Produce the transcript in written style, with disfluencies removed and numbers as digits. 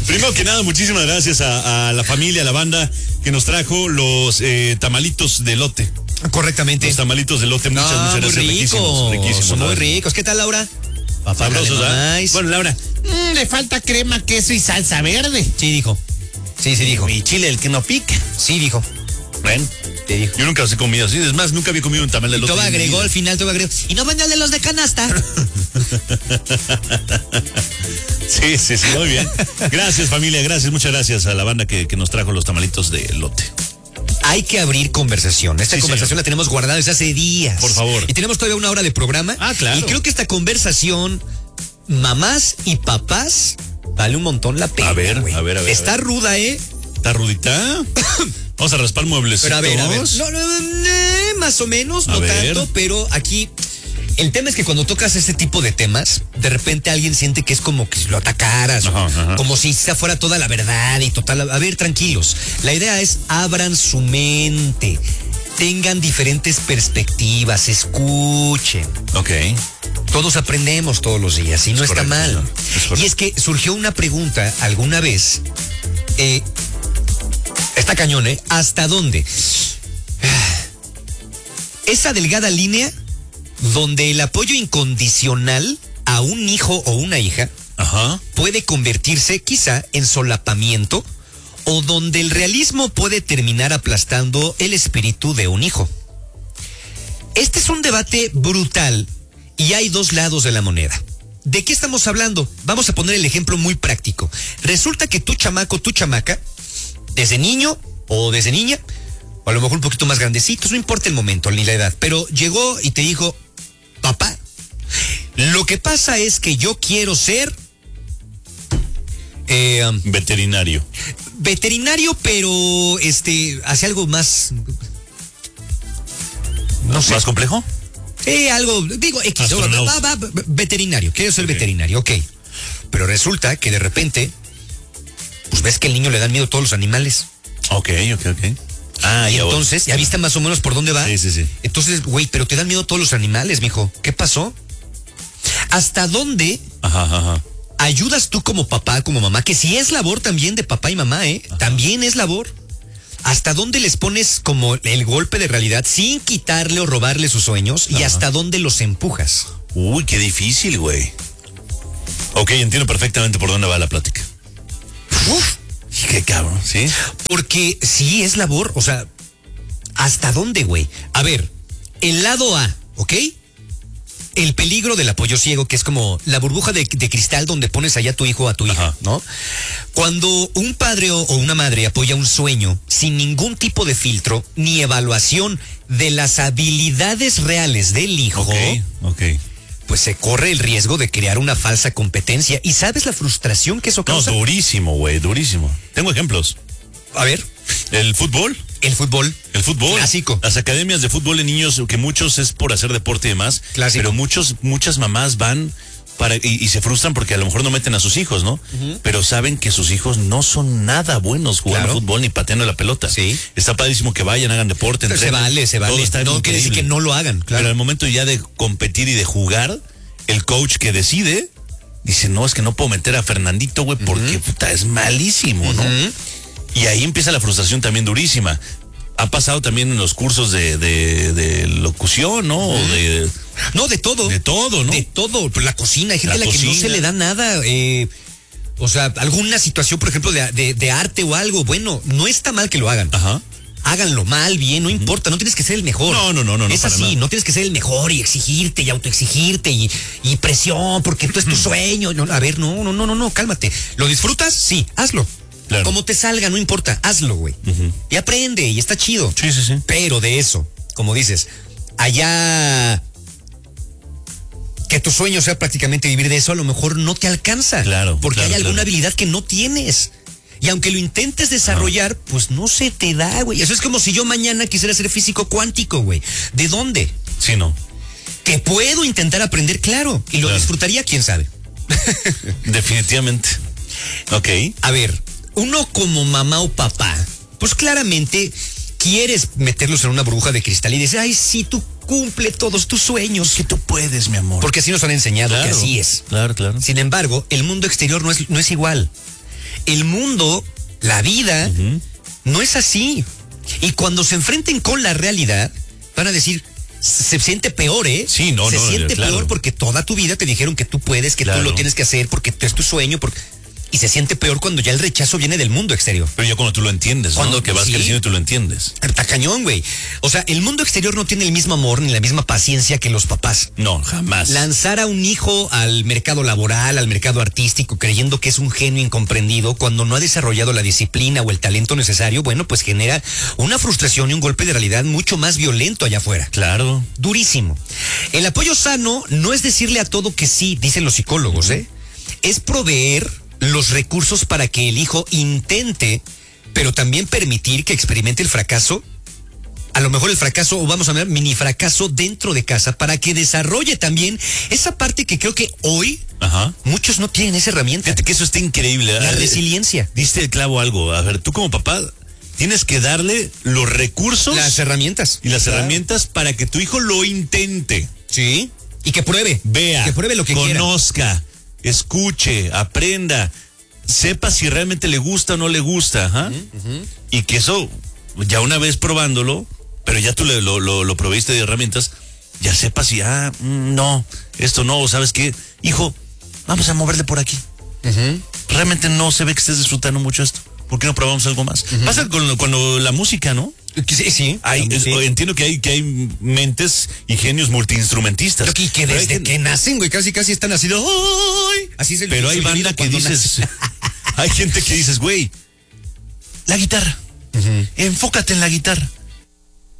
Primero que nada, muchísimas gracias a la familia, a la banda que nos trajo los tamalitos de elote. Correctamente. Los tamalitos de elote, muchas gracias. Riquísimos, son muy ricos. ¿Qué tal, Laura? Sabrosos, ¿ah? Bueno, Laura. Le falta crema, queso y salsa verde. Sí, dijo. Sí, dijo. Y chile, el que no pica. Sí, dijo. Bueno, te dijo. Yo nunca los he comido así. Es más, nunca había comido un tamal de elote. Todo agregó al final, todo agregó. Y no venden de los de canasta. Sí, muy bien. Gracias, familia, gracias, muchas gracias a la banda que nos trajo los tamalitos de elote. Hay que abrir conversación. Esta conversación señor. La tenemos guardada desde hace días. Por favor. Y tenemos todavía una hora de programa. Claro. Y creo que esta conversación, mamás y papás, vale un montón la pena. A ver. Está ruda, ¿eh? ¿Está rudita? Vamos a raspar muebles. Pero a ver. No, más o menos, no tanto, pero aquí... El tema es que cuando tocas este tipo de temas, de repente alguien siente que es como que si lo atacaras, como si esta fuera toda la verdad y total. A ver, tranquilos. La idea es abran su mente, tengan diferentes perspectivas, escuchen. Ok. Todos aprendemos todos los días y no está mal. Y es que surgió una pregunta alguna vez. Está cañón, ¿eh? ¿Hasta dónde? Esa delgada línea donde el apoyo incondicional a un hijo o una hija puede convertirse quizá en solapamiento, o donde el realismo puede terminar aplastando el espíritu de un hijo. Este es un debate brutal y hay dos lados de la moneda. ¿De qué estamos hablando? Vamos a poner el ejemplo muy práctico. Resulta que tu chamaco, tu chamaca, desde niño o desde niña, o a lo mejor un poquito más grandecitos, no importa el momento ni la edad, pero llegó y te dijo: papá, lo que pasa es que yo quiero ser veterinario. Veterinario, pero hace algo más, no sé. ¿Más complejo? Algo, digo, X, veterinario, quiero ser veterinario, ok. Pero resulta que de repente, pues ves que al niño le dan miedo todos los animales. Ok. Y entonces, ¿ya viste más o menos por dónde va? Sí. Entonces, güey, pero te dan miedo todos los animales, mijo. ¿Qué pasó? ¿Hasta dónde ayudas tú como papá, como mamá? Que sí es labor también de papá y mamá, también es labor. ¿Hasta dónde les pones como el golpe de realidad sin quitarle o robarle sus sueños? ¿Y hasta dónde los empujas? Uy, qué difícil, güey. Ok, entiendo perfectamente por dónde va la plática. Qué cabrón, ¿sí? Porque sí es labor, o sea, ¿hasta dónde, güey? A ver, el lado A, ¿ok? El peligro del apoyo ciego, que es como la burbuja de cristal donde pones allá a tu hijo o a tu hija, ¿no? Cuando un padre o una madre apoya un sueño sin ningún tipo de filtro ni evaluación de las habilidades reales del hijo, pues se corre el riesgo de crear una falsa competencia. ¿Y sabes la frustración que eso causa? No, durísimo, güey, durísimo. Tengo ejemplos. A ver. El fútbol. Clásico. Las academias de fútbol de niños, que muchos es por hacer deporte y demás. Clásico. Pero muchas mamás van y se frustran porque a lo mejor no meten a sus hijos, ¿no? Pero saben que sus hijos no son nada buenos jugando fútbol ni pateando la pelota. Sí. Está padrísimo que vayan, hagan deporte. Pero se vale. No quiere decir que no lo hagan. Claro. Pero al momento ya de competir y de jugar, el coach que decide dice: no, es que no puedo meter a Fernandito, güey, porque puta, es malísimo, ¿no? Y ahí empieza la frustración también durísima. Ha pasado también en los cursos de locución, ¿no? No, de todo. De todo, ¿no? De todo. La cocina, hay gente a la que no se le da nada. O sea, alguna situación, por ejemplo, de arte o algo. Bueno, no está mal que lo hagan. Háganlo mal, bien, no importa, no tienes que ser el mejor. No. Es así, no tienes que ser el mejor y exigirte y autoexigirte y presión porque tú es tu sueño. No, a ver, no, cálmate. ¿Lo disfrutas? Sí, hazlo. Claro. Como te salga, no importa, hazlo, güey. Y aprende, y está chido. Sí. Pero de eso, como dices, allá que tu sueño sea prácticamente vivir de eso, a lo mejor no te alcanza. Claro. Porque hay alguna habilidad que no tienes. Y aunque lo intentes desarrollar, pues no se te da, güey. Eso es como si yo mañana quisiera ser físico cuántico, güey. ¿De dónde? Sí, no. Que puedo intentar aprender, claro. Y lo disfrutaría, quién sabe. Definitivamente. Ok. A ver, uno como mamá o papá, pues claramente quieres meterlos en una burbuja de cristal y dices: ay, sí, tú cumple todos tus sueños. Que tú puedes, mi amor. Porque así nos han enseñado que así es. Claro. Sin embargo, el mundo exterior no es igual. el mundo, la vida, no es así. Y cuando se enfrenten con la realidad, van a decir, se siente peor, ¿eh? Sí, se siente claro. peor porque toda tu vida te dijeron que tú puedes, que tú lo tienes que hacer porque es tu sueño, y se siente peor cuando ya el rechazo viene del mundo exterior. Pero ya cuando tú lo entiendes, ¿no? Cuando que vas creciendo y tú lo entiendes. Está cañón, güey. O sea, el mundo exterior no tiene el mismo amor ni la misma paciencia que los papás. No, jamás. Lanzar a un hijo al mercado laboral, al mercado artístico, creyendo que es un genio incomprendido, cuando no ha desarrollado la disciplina o el talento necesario, bueno, pues genera una frustración y un golpe de realidad mucho más violento allá afuera. Claro. Durísimo. El apoyo sano no es decirle a todo que sí, dicen los psicólogos, ¿eh? Es proveer los recursos para que el hijo intente, pero también permitir que experimente el fracaso, a lo mejor el fracaso, o vamos a ver, mini fracaso dentro de casa, para que desarrolle también esa parte que creo que hoy muchos no tienen esa herramienta. Fíjate que eso está increíble. La resiliencia. Diste el clavo algo. A ver, tú como papá tienes que darle los recursos. Las herramientas. Y las herramientas para que tu hijo lo intente. Sí. Y que pruebe. Vea. Que pruebe lo que quiera. Conozca. Escuche, aprenda, sepa si realmente le gusta o no le gusta, y que eso, ya una vez probándolo, pero ya tú lo proviste de herramientas, ya sepa si, no, esto no, o sabes qué, hijo, vamos a moverle por aquí. Realmente no se ve que estés disfrutando mucho esto, ¿por qué no probamos algo más? Pasa cuando la música, ¿no? Sí, sí. Entiendo que hay mentes y genios multiinstrumentistas. Y que desde que nacen, güey, casi están así de ¡ay! Así es el Pero hay banda que dices, hay gente que dices, güey, la guitarra, enfócate en la guitarra.